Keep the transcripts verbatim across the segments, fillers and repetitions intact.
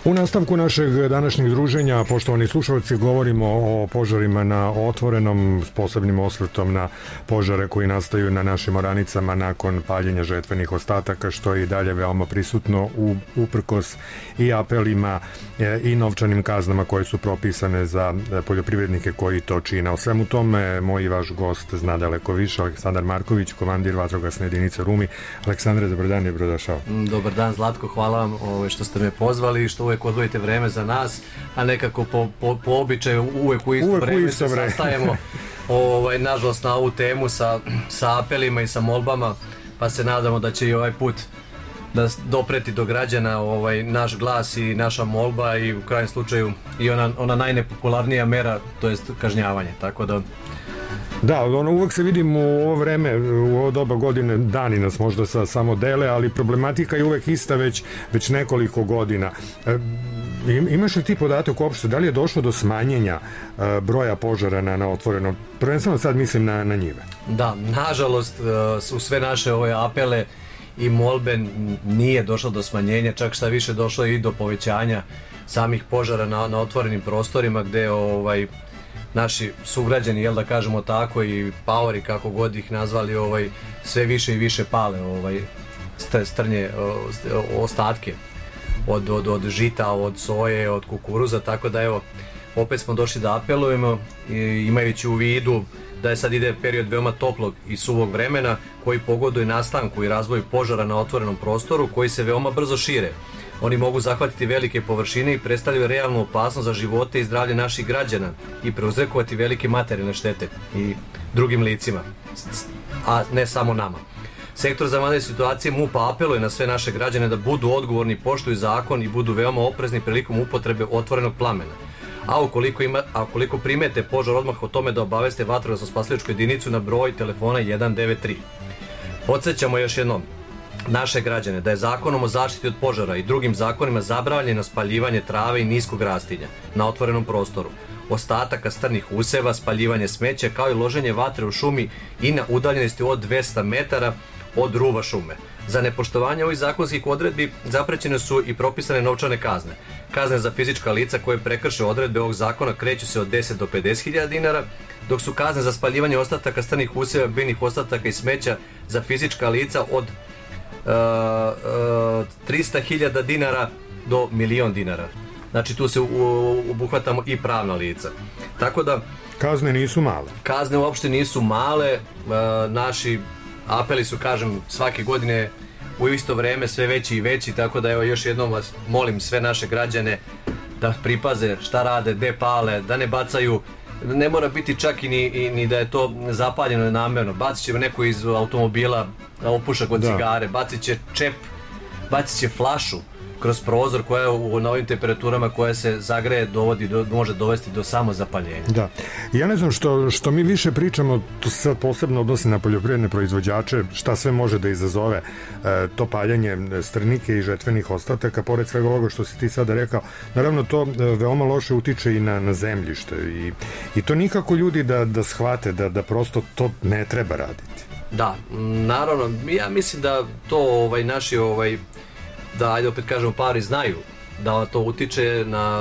U nastavku našeg današnjeg druženja, poštovani slušalci, govorimo o požarima na otvorenom, s posebnim osvrtom na požare koji nastaju na našim oranicama nakon paljenja žetvenih ostataka, što je i dalje veoma prisutno u, uprkos i apelima e, i novčanim kaznama koje su propisane za poljoprivrednike koji to čine. O svemu tome moj i vaš gost zna daleko više, Aleksandar Marković, komandir vatrogasne jedinice Rumi. Aleksandre, dobar dan i dobrodošao. Dobar dan, Zlatko, hvala vam ovaj, što ste me pozvali i što uvek odvojite vreme za nas, a nekako po, po, po običaju uvek u isto uvek vreme u isto se vreme. sastajemo ovaj, nažalost na ovu temu sa, sa apelima i sa molbama, pa se nadamo da će i ovaj put da dopreti do građana ovaj, naš glas i naša molba i u krajnjem slučaju i ona, ona najnepopularnija mera, to jest kažnjavanje, tako da Da, ono uvek se vidim u ovo vreme, u ovo doba godine, dani nas možda sa, samo dele, ali problematika je uvek ista već, već nekoliko godina. E, imaš li ti podatak uopšte, da li je došlo do smanjenja e, broja požara na, na otvorenom? Prvenstveno sad mislim na, na njive. Da, nažalost, u sve naše ove apele i molbe nije došlo do smanjenja, čak šta više došlo i do povećanja samih požara na, na otvorenim prostorima gde ovaj naši sugrađani, jel da kažemo tako, i paori, kako god ih nazvali, ovaj, sve više i više pale ovaj, strnje, ostatke od, od, od žita, od soje, od kukuruza, tako da evo, opet smo došli da apelujemo, imajući u vidu da je sad ide period veoma toplog i suvog vremena koji pogoduje nastanku i razvoju požara na otvorenom prostoru koji se veoma brzo šire. Oni mogu zahvatiti velike površine i predstavljaju realnu opasnost za živote i zdravlje naših građana i prouzrokovati velike materijalne štete i drugim licima, a ne samo nama. Sektor za vanredne situacije MUP-a apeluje na sve naše građane da budu odgovorni, poštuju zakon i budu veoma oprezni prilikom upotrebe otvorenog plamena. A ukoliko, ima, a ukoliko primete požar, odmah o tome da obaveste vatrogasno-spasilačku jedinicu na broj telefona jedan devet tri. Podsjećamo još jednom naše građane da je zakonom o zaštiti od požara i drugim zakonima zabranjeno spaljivanje trave i niskog rastinja na otvorenom prostoru, ostataka strnih useva, spaljivanje smeća, kao i loženje vatre u šumi i na udaljenosti od dvesta metara od ruba šume. Za nepoštovanje ovih zakonskih odredbi zaprećene su i propisane novčane kazne. Kazne za fizička lica koje prekrše odredbe ovog zakona kreću se od deset do pedeset hiljada dinara, dok su kazne za spaljivanje ostataka strnih useva, biljnih ostataka i smeća za fizička lica od Uh, uh, trista hiljada dinara do milion dinara. Znači tu se u, obuhvatamo i pravna lica. Tako da kazne nisu male. Kazne uopšte nisu male. Uh, naši apeli su, kažem, svake godine u isto vreme sve veći i veći, tako da evo još jednom vas molim sve naše građane da pripaze šta rade, gde pale, da ne bacaju. Ne mora biti čak i ni, i, ni da je to zapaljeno namerno. Bacit će neko iz automobila opušak od da. cigare, bacit će čep, bacit će flašu kroz prozor koja u, na ovim temperaturama koja se zagreje dovodi, do, može dovesti do samozapaljenja. Da. Ja ne znam što, što mi više pričamo, to se sad posebno odnosi na poljoprivredne proizvođače, šta sve može da izazove e, to paljenje strnike i žetvenih ostataka, pored svega ovoga što si ti sada rekao. Naravno, to e, veoma loše utiče i na, na zemljište i, i to nikako ljudi da, da shvate da, da prosto to ne treba raditi. Da, naravno, ja mislim da to ovaj, naši ovaj, da, ajde opet kažemo, pari znaju da to utiče na,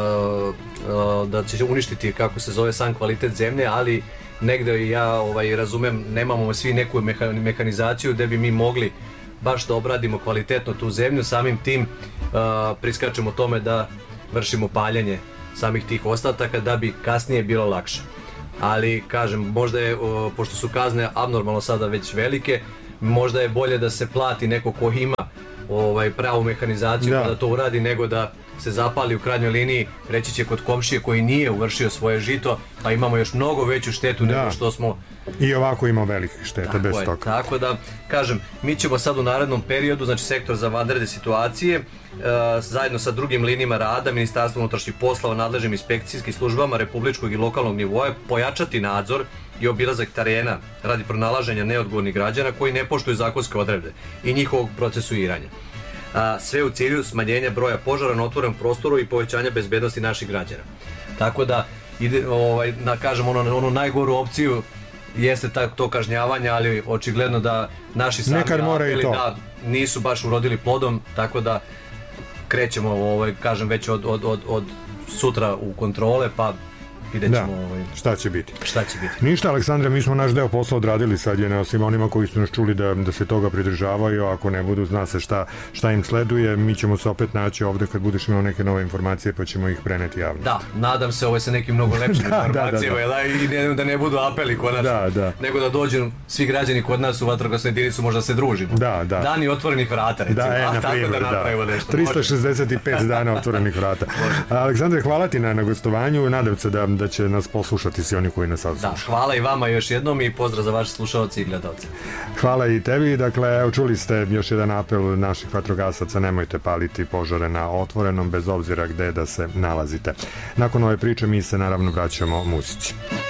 da će uništiti, kako se zove, sam kvalitet zemlje, ali negde ja ovaj, razumem, nemamo svi neku mehanizaciju da bi mi mogli baš da obradimo kvalitetno tu zemlju, samim tim uh, priskačemo tome da vršimo paljenje samih tih ostataka da bi kasnije bilo lakše. Ali, kažem, možda je, uh, pošto su kazne abnormalno sada već velike, možda je bolje da se plati neko ko ima ovaj, pravu mehanizaciju da. da to uradi, nego da se zapali u krajnjoj liniji, reći će kod komšije koji nije uvršio svoje žito, pa imamo još mnogo veću štetu da. nego što smo... I ovako ima velikih šteta tako bez je, toga. Tako da, kažem, mi ćemo sad u narednom periodu, znači sektor za vanredne situacije, e, zajedno sa drugim linijama rada, Ministarstvo unutrašnjih poslova, nadležnim inspekcijskim službama republičkog i lokalnog nivoa, pojačati nadzor i obilazak terena radi pronalaženja neodgovornih građana koji ne poštuju zakonske odredbe i njihovog procesuiranja. A, sve u cilju smanjenja broja požara na otvorenom prostoru i povećanja bezbednosti naših građana. Tako da, ide, ovaj, da kažem, ono, onu najgoru opciju jeste ta, to kažnjavanje, ali očigledno da naši sami apeli da nisu baš urodili plodom, tako da krećemo, ovaj, kažem, već od, od, od, od sutra u kontrole, pa vidjet ćemo da, ovaj, šta će biti. Šta će biti. Ništa, Aleksandre, mi smo naš deo posla odradili, sad je na svima onima koji su nas čuli da, da se toga pridržavaju, ako ne budu, zna se šta, šta im sleduje, mi ćemo se opet naći ovde kad budeš imao neke nove informacije pa ćemo ih preneti javno. Da, nadam se ovaj sa nekim mnogo lepšim da, informacijama, da, da, da. I ne, da ne budu apeli kod nas, da, da. nego da dođu svi građani kod nas u vatrogasnu jedinicu, možda se družimo. Da, da. Dani otvorenih vrata, recimo, da, e, a na tako primjer, da napravimo da. nešto. tristo šezdeset pet dana otvorenih vrata. Aleksandre, hvala ti na, na gostovanju, nadam se da, da će nas poslušati svi oni koji nas sad slušaju. Da, hvala i vama još jednom i pozdrav za vaše slušalce i gledalce. Hvala i tebi, dakle, evo čuli ste još jedan apel naših vatrogasaca, nemojte paliti požare na otvorenom, bez obzira gde da se nalazite. Nakon ove priče mi se naravno vraćamo muzici.